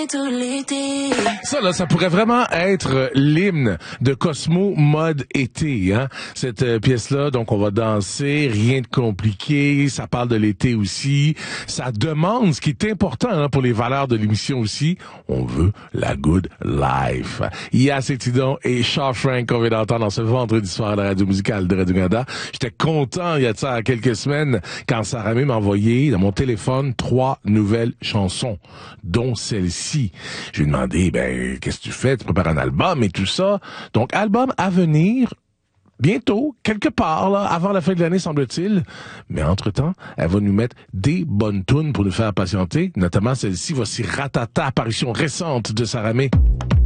Ça, là, ça pourrait vraiment être l'hymne de Cosmo mode été, hein. Cette pièce-là, donc on va danser, rien de compliqué, ça parle de l'été aussi, ça demande, ce qui est important hein, pour les valeurs de l'émission aussi, on veut la good life. Ia Cetidon et Shaw Frank qu'on vient d'entendre dans ce vendredi soir à la radio musicale de Radio-Canada. J'étais content, il y a de ça quelques semaines, quand Sarah May m'a envoyé dans mon téléphone 3 nouvelles chansons, dont celle-ci. Je lui ai demandé, qu'est-ce que tu fais? Tu prépares un album et tout ça. Donc, album à venir bientôt, quelque part, là, avant la fin de l'année, semble-t-il. Mais entre-temps, elle va nous mettre des bonnes tunes pour nous faire patienter. Notamment celle-ci, voici Ratata, apparition récente de Sarah May.